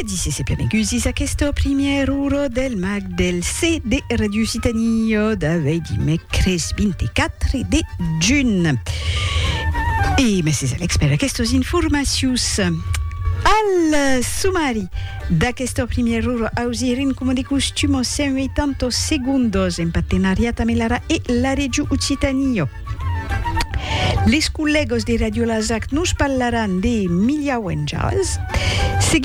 E dice se pianegusis a questo primiero del mag del C de Radio Citanio d'avei dimecres 24 de juin. E messes Alex per aquestos informatius. Al sumari d'aquesto primiero ausirin come di costume 80 segundos en partenariat amb l'Ara e la Regió Occitanio. Les col·legos de Radio Lasac nos parlaran de Miliau en Jazz,